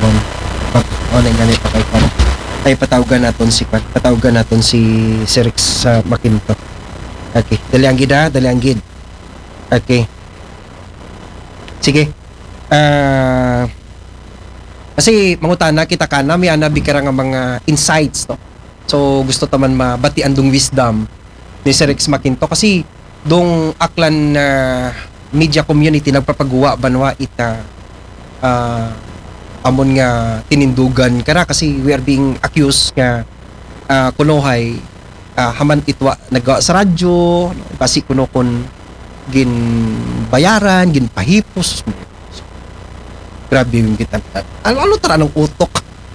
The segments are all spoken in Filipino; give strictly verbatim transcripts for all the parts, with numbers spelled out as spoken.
kon. Pag on nga ni pa kay kon. Ay patawagan naton si Pat. Patawagan naton si Sir Rex sa Makinto. Okay, dali ang gid ha, dali ang gid. Okay. Sige. Ah kasi mangutana kita kana mi ana bikara nga mga insights no. So gusto taman mabatian dong wisdom ni Sir Rex Makinto kasi dong aklan na uh, media community nagpapagawa banwa ita uh, amon nga tinindugan kara kasi we are being accused nga uh, kunohay uh, haman itwa nagawa sa radyo no, kasi kuno kon gin bayaran gin pahipos. Grabe yung kita. Ano, ano tara ng utok?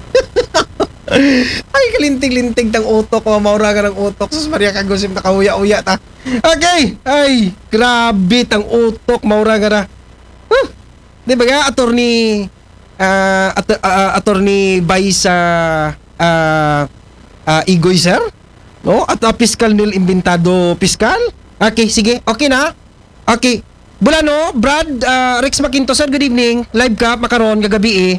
Ay, kalintig-lintig ng utok. Maura ka ng utok. Sus Maria Kagusim, nakauya-uya ta. Okay. Ay, grabe tang utok. Maura ka na. Huh. Di ba nga, attorney uh, at, uh, attorney Baisa uh, uh, Igoy, sir? No? At uh, Piskal Nil Inventado Piskal? Okay, sige. Okay na? Okay. Bulano, Brad, uh, Rex Makinto, sir, good evening. Live ka, makaroon, gagabi eh.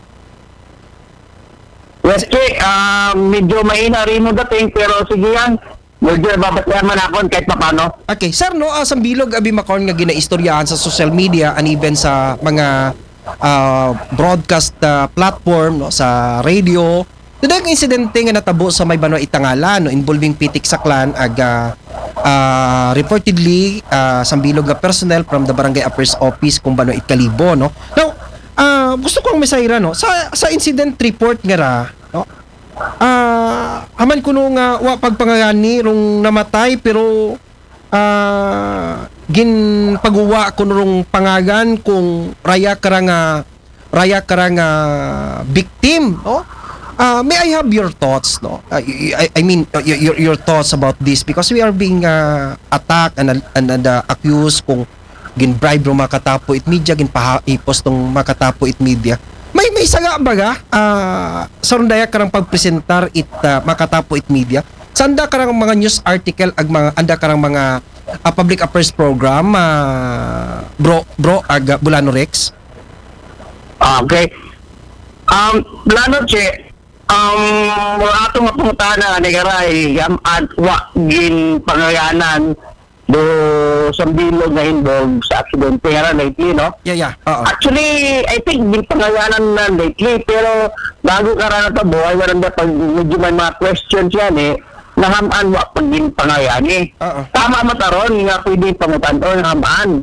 Yes, Che, uh, medyo mahina rin mo dating, pero sige yan. Medyo babatlayan man ako kahit papano. Okay, sir, no, uh, sambilog, abi makaroon nga ginaistoryahan sa social media and even sa mga uh, broadcast uh, platform, no, sa radio. Tudang insidente nga natabo sa may Banwa Itangala no involving pitik sa clan ag uh, uh, reportedly uh, sambilog nga personnel from the Barangay Affairs Office kung Banwa Itkalibo no. Now, uh, gusto kong mesayra no sa sa incident report nga ra no. Ah, uh, haman kuno nga wa pagpangagani rong namatay pero ah uh, gin paguwa kuno rong pangagan kung raya kara nga raya kara nga victim no. Uh, may I have your thoughts, no? Uh, I, I mean, uh, your, your thoughts about this because we are being uh, attacked and, and, and uh, accused kung gin-bribe ng makatapo it media, gin-pahaipos ng makatapo it media. May may saga baga, uh, sa rundaya karang pagpresentar it uh, makatapo it media. Sanda karang mga news article ag mga anda karang mga uh, public affairs program, uh, bro, bro, ag Bulano Rex? Okay. Um, Bulano, Che, Um, wala atong mapungtana ni Garay yam at wa gin pangayanan do sambilog nga involved sa aksidente nga lately no. Yeah, yeah. Uh-oh. Actually, I think gin pangayanan na lately pero bago ka ra nata buhay waran da pag medyo may mga questions yan eh nahaman wa pag gin pangayan eh. Uh-oh. Tama mataron nga pwede pangutan-on nahaman.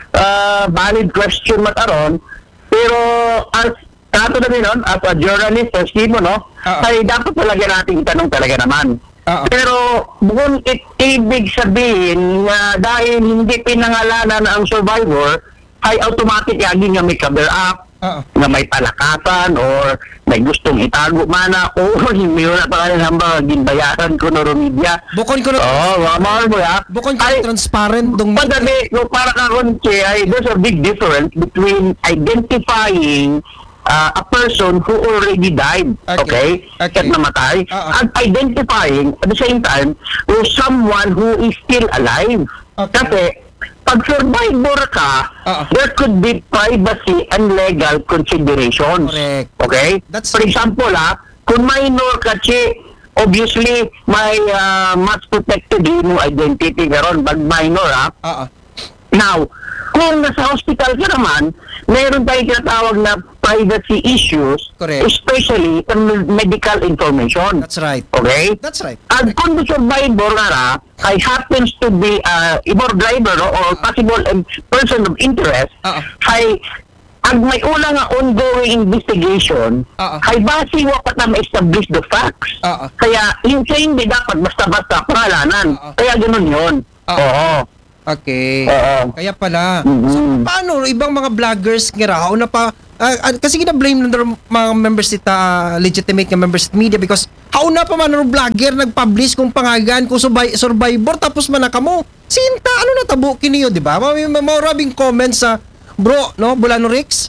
Uh, valid question mataron pero as kato na nun, as a journalist, as mo, no? Uh-oh. Ay dapat talaga nating tanong talaga naman. Uh-oh. Pero bukod it, ibig sabihin na dahil hindi pinangalanan ang survivor, ay automatic yaging nga may cover up, uh-oh, na may palakasan, or may gustong itago mana, or hindi na pa kaya hamba ginbayaran ko no media. Bukod ko na... Oo, mga mahal mo ya. Bukod ko na transparent dong... Padali, no, para ka kunti, ay there's a big difference between identifying Uh, a person who already died, okay, okay, okay. At namatay, uh-uh, and identifying at the same time with someone who is still alive. Okay. Kasi pag survivor ka, uh-uh, there could be privacy and legal consideration. Correct. Okay? That's For example, ah, kung minor ka, Che, obviously may uh, mas protected yung identity karon pag minor, ah. Uh-uh. Now, kung nasa hospital ka naman, meron tayong tinatawag na privacy issues, correct, especially sa medical information. That's right. Okay? That's right. At kung the survivor na ay happens to be a uh, ibor driver no, or possible um, person of interest, uh-uh, ay ag may una nga ongoing investigation, uh-uh, ay base wa pa na ma-establish the facts. Uh-uh. Kaya yung hindi dapat basta-basta pangalanan. Uh-uh. Kaya ganoon yun. Uh-uh. Oo. Okay. Uh-uh. Kaya pala. Mm-hmm. So, paano ibang mga vloggers nga raw na pa uh, uh, kasi gina-blame ng mga members nita uh, legitimate nga members ng media because hauna pa man ng vlogger nag-publish kung pangagan kung survi- survivor tapos man ka mo. Sinta ano na tabo kiniyo, di ba? May maraming comments sa bro, no, Bulano Rex.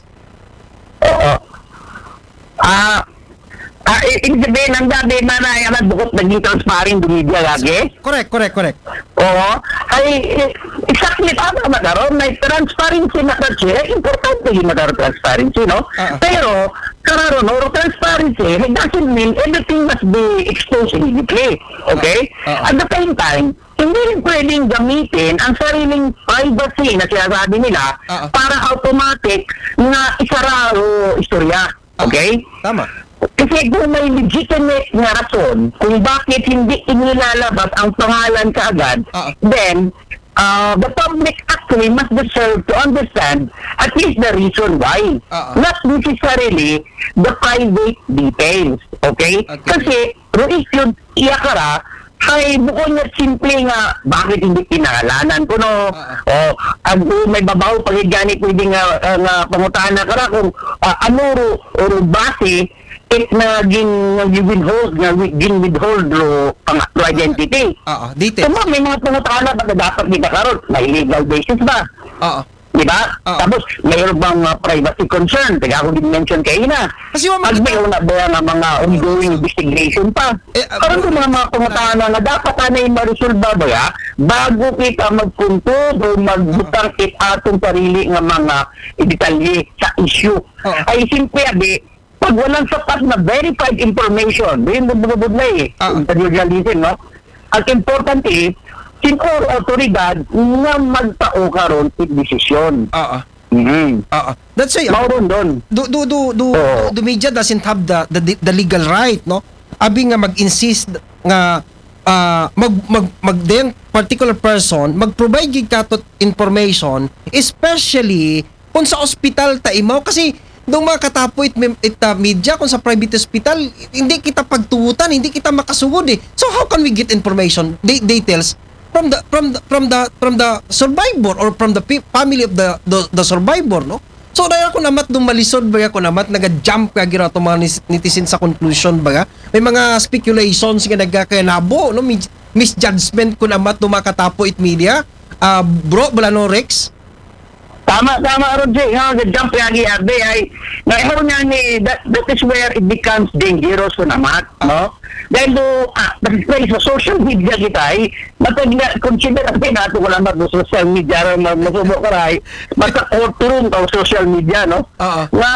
Oo. Ah, Ah, ibig sabihin, ang gabi na na yung bukot naging transparent ng media lagi. Correct, correct, correct. Oo. Ay, exactly tama naman karon. May transparency na kasi. Importante yung magkaroon transparency, no? Uh-huh. Pero, karon Aron, or transparency, it doesn't mean everything must be exposed immediately. Okay? Uh-oh. At the same time, hindi rin pwedeng gamitin ang sariling privacy na sinasabi nila Uh-oh. para automatic na isara o istorya. Okay? Tama. Kasi kung may legitimate na rason kung bakit hindi inilalabas ang pangalan kaagad, Uh-oh. then uh, the public actually must deserve to understand at least the reason why. Uh-oh. Not necessarily the private details. Okay? Okay. Kasi kung isyo iyakara, ay bukod nga simple nga bakit hindi pinangalanan ko no o ang may babaw pagigani pwede nga uh, nga pangutahan na kara kung uh, ano ro, ro base it na gin withhold nga gin withhold ro pang identity. Oo, details. Tama, may mga pangutahan na ba na dapat kita karon may legal basis ba? Oo. Di ba? Oo. Tapos mayroon bang uh, privacy concern? Taga ako din mention kayo na. Kasi yung Pag mga- may una ba nga mga ongoing investigation pa? Eh, uh, Karon ko mga mga pangutahan na dapat na yung ma-resolve ba ya bago kita magpuntod o magbutang it atong sarili nga mga detalye sa issue. Oo. Ay simple abi, pag walang sapat na verified information, yun yung bubudlay eh. Oo. Sa journalism, no? Ang importante eh, sinor autoridad nga magtao karon it desisyon. Oo. Mhm. Oo. That's why, Mauron doon. do do do do Oo. the media doesn't have the the, the legal right, no, abi nga mag-insist nga ah, mag mag mag den particular person mag-provide gid katot information, especially kung sa ospital ta imaw kasi dong mga katapo it, it uh, media kung sa private hospital hindi kita pagtuutan, hindi kita makasugod eh. So how can we get information de- details from the from the from the from the survivor or from the pe- family of the the, the survivor, no? So dahil ako namat nung malisod ba ako namat naga-jump ka gira to mga nis- netizen sa conclusion ba may mga speculations nga nagkakanabo, no? Mis- misjudgment ko namat nung mga katapo it media. Ah, bro, wala no Rex? Tama, tama, Roger. Ha, the jump lagi, Arde, ay, naiharo niya ni, that, that is where it becomes dangerous ko naman, no? Dahil do, ah, dahil sa social media kita, ay, matag na, consider natin natin ko naman do social media, rin, masubok ka rin, basta courtroom ka social media, no? Oo. Na,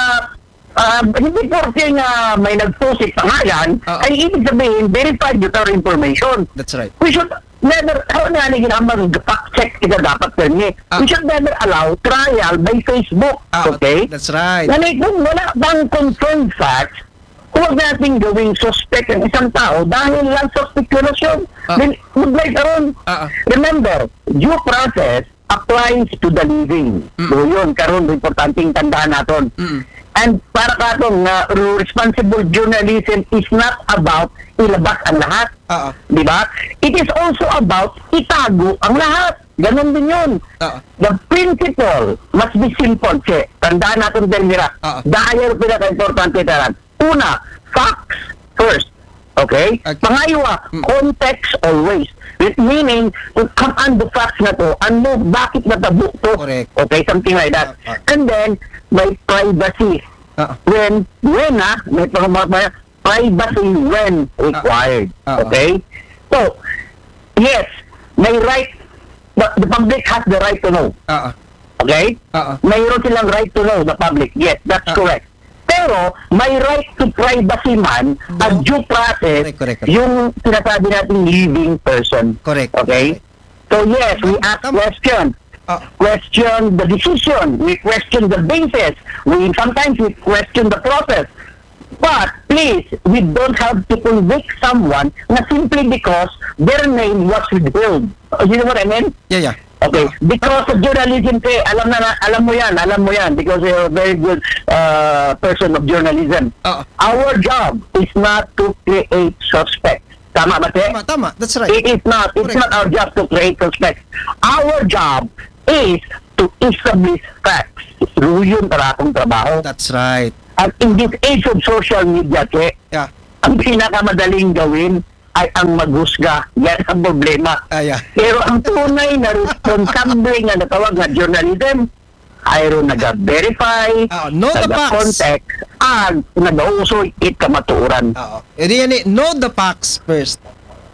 ah, hindi porke nga may nag-post it pangalan, Oo. ay ibig sabihin, verified with our information. That's right. We should never, how na ni ginamang fact check kita dapat kanya. Ah. We should never allow trial by Facebook. Ah, Okay? That's right. Nanay, kung wala bang confirmed facts, huwag natin gawing suspect ang isang tao dahil lang sa spekulasyon. Ah. Then, maglay karon. Ah, ah. Remember, due process applies to the living. Mm. So yun, karon, importanteng tandaan natin. Mm. And para katong na responsible journalism is not about ilabas ang lahat. Oo. Di ba? It is also about itago ang lahat. Ganon din yun. Oo. The principle must be simple. Che, tandaan natin din nila. Oo. Dahil pinaka-importante taran. Una, facts first. Okay? Okay. Pangaywa, Mm. context always. It meaning, kung come on the facts na to, ano, bakit natabo to? Correct. Okay, something like that. Ah, ah. And then, may privacy. Oo. When, when ah, may pang- privacy when required. Ah, ah. Okay? So, yes, may right, the, the public has the right to know. Oo. Okay? Oo. Mayroon silang right to know, the public. Yes, that's Ah. correct. Pero, may right to privacy man No. at due process Correct, correct, correct. yung sinasabi natin living person. Correct. Okay? So, yes, we ask Tama. questions. Ah. Question the decision. We question the basis. We sometimes we question the process. But please, we don't have to convict someone na simply because their name was withheld. Uh, You know what I mean? Yeah, yeah. Okay, Ah. because of journalism, eh, alam na, na- alam mo yan, alam mo yan, because you're a very good uh, person of journalism. Oo. Our job is not to create suspects. Tama ba, te? Tama, tama. That's right. It is not. It's Correct. not our job to create suspects. Our job is to establish facts. Yun para akong trabaho. That's right. At in this age of social media, te, Yeah. ang pinakamadaling gawin ay ang maghusga. Yan ang problema. Ah, yeah. Pero ang tunay na responsable nga natawag na journalism ay ro naga-verify, Ah, know the facts. naga-context, at nag-uusoy it kamatuuran. Oo. E di yan eh, know the facts first.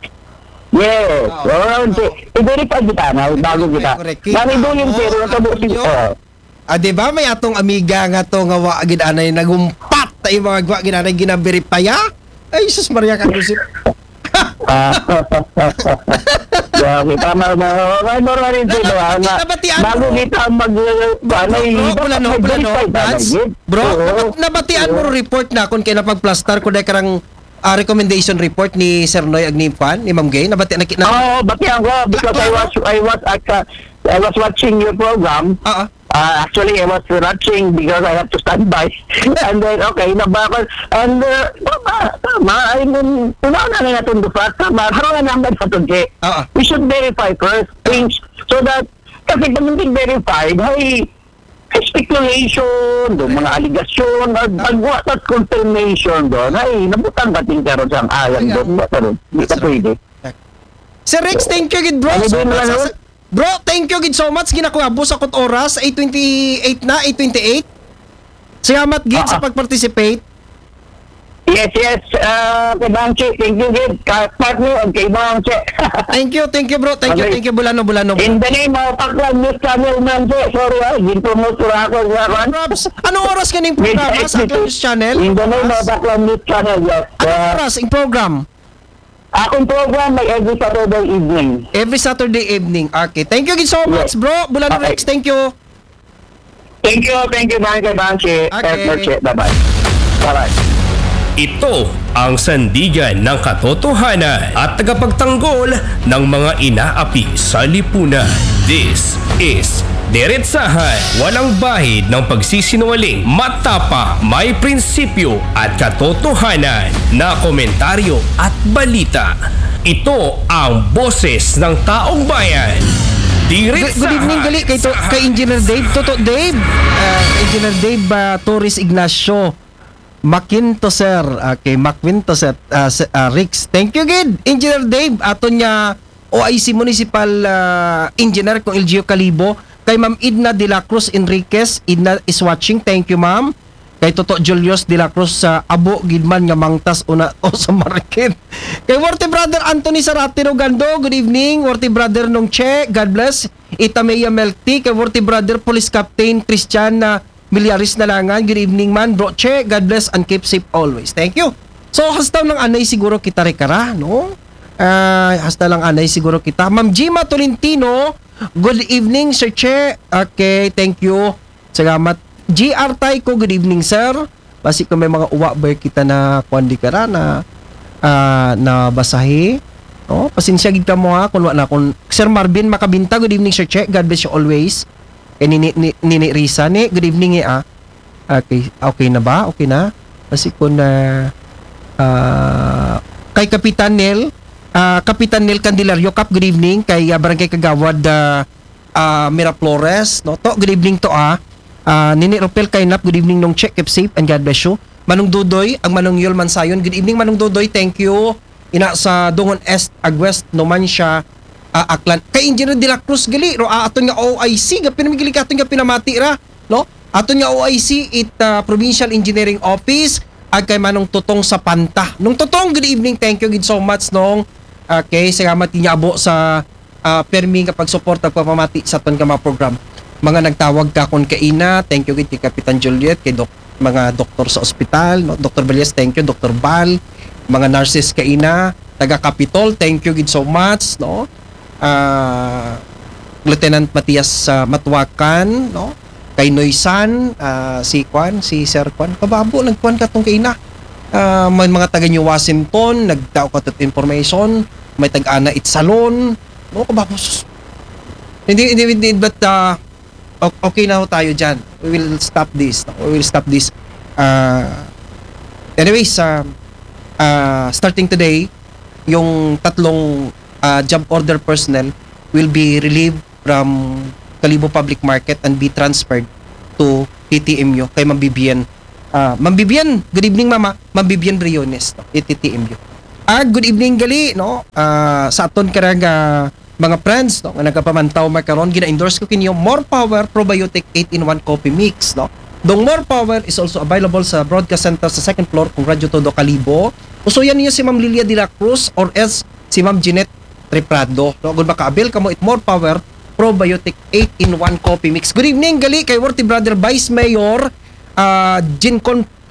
Yes. Oo. Oh, oh. I-verify kita na, bago kita. Correct. Mami do yung Oo, pero natabo si... yun. Oh. Ah, di ba may atong amiga nga to nga wa gid anay nagumpat basta yung mga gwa ginanay ginabiripay ya. Ay, sus Maria Kagusip. Ah, Grabe, tama ba? Ano na rin dito, ah, na- Nabatian bago mo. kita mag... Ano, Bro, wala no, wala no, Vance. Bro, nabat- nabatian mo ro report na kung kaya napag-plaster ko dahil karang ah, recommendation report ni Sir Noy Agnipan, ni Ma'am Gay. Nabatian na... na Oo, batihan ko because I was I was at, I was watching your program. Ah, ah. Uh, actually, I was watching because I have to stand by. And then, okay, nabakal. And, uh, tama, tama. I mean, tunaw na nga itong dufa. Tama, harangan naman sa tunje. Oo. We should verify first things so that, kasi pag hindi verified, ay, ay speculation, doon, mga aligasyon, at pagwa at confirmation doon, ay, nabutang kating karon sa ayan doon. Karon, hindi ka pwede. Sir Rex, thank you gid bro. Ano So, din much, naman, sa- bro, thank you gid so much. Ginakuha bus akot oras eight twenty-eight na, eight twenty-eight. Salamat gid Ah, sa ah. pag-participate. Yes, yes, uh, kay Bangche, thank you, Gid. Ka-start mo, kay Bangche. Thank you, thank you bro. Thank you, Okay. thank you Bulano, Bulano. In the name of Paklan News Channel, Bangche, sorry ah, ginpromote ko na ako sa kan. Props. Anong oras kaning programa sa Aklan News Channel? In the name of Paklan News Channel, yes. Anong Uh, oras ang program? akong program may every Saturday evening. Every Saturday evening. Okay. Thank you gid so much, Yes. bro. Bulano Okay. Rex, thank you. Thank you, thank you, Bangche, Bangche. Okay. Bye-bye. Bye-bye. Ito ang sandigan ng katotohanan at tagapagtanggol ng mga inaapi sa lipunan. This is Diretsahan, walang bahid ng pagsisinungaling, matapa, may prinsipyo at katotohanan na komentaryo at balita. Ito ang boses ng taong bayan. Good, Diretsahan. good evening gali kay to, kay Engineer Dave. Toto Dave. Uh, Engineer Dave uh, Torres Ignacio. Makinto sir. Okay, Macwinto sir. Uh, s- uh, Rix. Thank you gid. Engineer Dave ato niya O I C Municipal uh, Engineer kung L G U Calibo. Kay Ma'am Idna de la Cruz Enriquez. Idna is watching. Thank you ma'am. Kay Toto Julius de la Cruz sa Abo Gidman nga mangtas una o sa market. Kay Worthy Brother Anthony Sarati Rogando, good evening. Worthy Brother Nong Che, God bless. Itameya Melty, kay Worthy Brother Police Captain Christian na Milyaris Nalangan, good evening man. Bro Che, God bless and keep safe always. Thank you. So hasta ng anay siguro kita rekara, no? Ah, hasta lang anay siguro kita. Ma'am Gima Tolentino, good evening Sir Che. Okay, thank you. Salamat. G R Taiko, good evening sir. Basi kung may mga uwa ba kita na kuandi ka na na, ah, na basahi. No? Pasensya gid ka mo ha kung wala na kung Sir Marvin Makabinta, good evening Sir Che. God bless you always. Kay Nini, Nini, Nini Risa ni, good evening eh ah. Okay, okay na ba? Okay na? Basi kung na ah, kay Kapitan Nel, ah, Kapitan Nel Candelario Cap, good evening. Kay ah, Barangay Kagawad ah, ah, Miraflores, no? To, good evening to ah. Uh, Nini Ropel Kainap, good evening nung check, keep safe and God bless you. Manong Dudoy, ang Manong Yul Mansayon, good evening Manong Dudoy, thank you. Ina sa Dungon Est, Agwest, Numancia, uh, Aklan. Kay Engineer de la Cruz, gali, ro, uh, aton nga O I C, nga pinamigili ka aton nga pinamati ra, no? Aton nga O I C, it uh, Provincial Engineering Office, ag kay Manong Tutong sa Panta. Nung Tutong, good evening, thank you, good so much, nung, okay, salamat niya abo sa uh, permi nga pag-support, pagpapamati sa aton nga mga program. Mga nagtawag ka kon kaina, thank you kay Kapitan Juliet, kay dok, mga doktor sa ospital, no? Doctor Belias, thank you, Doctor Bal, mga nurses kaina, taga Capitol, thank you gid so much, no? Ah, Lieutenant Matias uh, Matwakan, no? Kay Noysan, ah, si Kwan, si Sir Kwan, kababo nagkuan ka tong kaina. Ah, may mga taga New Washington, nagtao ka tat information, may tag-ana it salon, no? Kababo sus. Hindi, hindi, hindi, but uh, O- okay na ho tayo dyan. We will stop this. We will stop this. Uh, anyways, uh, uh, starting today, yung tatlong uh, job order personnel will be relieved from Kalibo Public Market and be transferred to T T M U kay Ma'am Bibian. Uh, Ma'am Bibian, good evening mama. Ma'am Bibian Briones, no? T T M U. Ah, good evening gali, no? Uh, sa aton karang uh, mga friends, no, nga nagapamantaw makaron, gina-endorse ko kinyo More Power Probiotic eight in one Coffee Mix, no. Dong More Power is also available sa broadcast center sa second floor kung Radyo Todo Calibo. Usuyan niyo si Ma'am Lilia de la Cruz or else si Ma'am Jeanette Treprado, no. Kung makaabil ka mo it More Power Probiotic eight in one Coffee Mix. Good evening gali kay Worthy Brother Vice Mayor uh, Jincon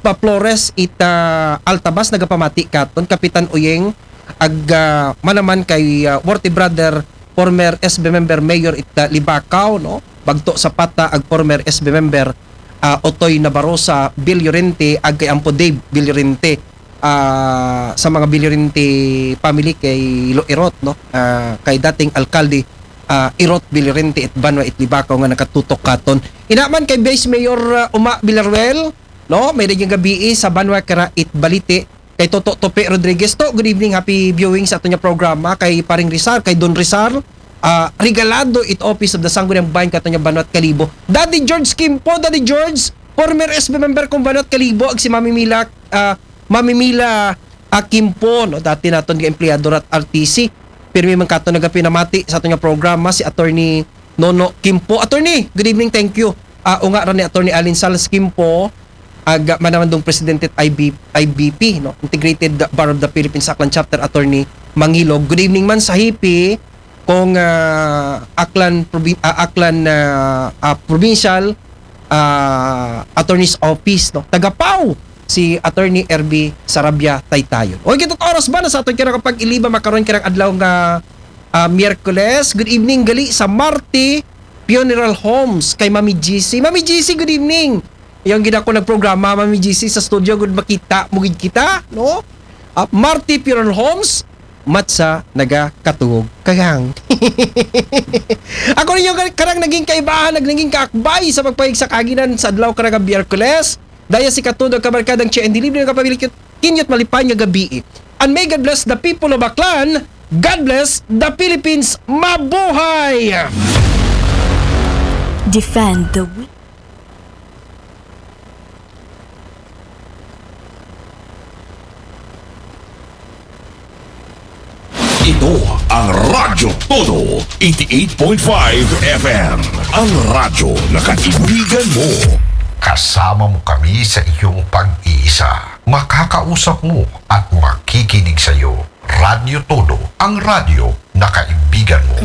pa Flores ita Altabas nagapamati katon Kapitan Uyeng ag uh, manaman kay uh, Worthy Brother former S B member Mayor ita Libacao no bagto sa pata ag former S B member uh, Otoy Nabarosa Bill Llorente ag kay Ampo Dave Bill Llorente uh, sa mga Bill Llorente family kay Lo Irot no uh, kay dating alkalde uh, Irot Bill Llorente it Banwa it Libacao nga nakatutok katon inaman kay Vice Mayor uh, Uma Villarreal no may yung gabi sa Banwa Kara it Balite kay Toto Tope Rodriguez to good evening happy viewing sa ato nya programa kay Paring Rizal kay Don Rizal uh, regalado it office of the Sangguniang Bayan kato nya Banwat Kalibo Daddy George Kimpo Daddy George former S B member kong Banwat Kalibo ag si Mami Mila uh, Mami Mila uh, Kimpo no dati naton nga empleyado at R T C pirmi man kato nagapinamati sa ato nya programa si Attorney Nono Kimpo Attorney good evening thank you uh, unga ra ni Attorney Alin Salas Kimpo aga manaman dong presidente I B I B P no Integrated Bar of the Philippines Aklan Chapter Attorney Mangilog good evening man sa hipi kung uh, Aklan probi- uh, Aklan uh, uh, Provincial uh, Attorney's Office no tagapaw si Attorney R B Sarabia Taytayon oy kitot oras ba na sa aton kira kapag iliba makaron kirang adlaw nga uh, Miyerkules good evening gali sa Marte Funeral Homes kay Mami G C Mami G C good evening yung gina ko nagprograma Mami G C sa studio good makita mugid kita no uh, Marty Funeral Homes matsa naga katuog kayang ako ninyo karang naging kaibahan naging kaakbay sa pagpahig sa kaginan sa adlaw karang Miyerkules daya si katudog kabarkadang Che and delivery ng kapabilikit kinyot malipay nga gabi and may God bless the people of Aklan God bless the Philippines mabuhay Defend the weak. Ito ang Radyo Todo, eighty-eight point five F M. Ang radyo na kaibigan mo. Kasama mo kami sa iyong pag-iisa. Makakausap mo at makikinig sa iyo. Radyo Todo, ang radyo na kaibigan mo.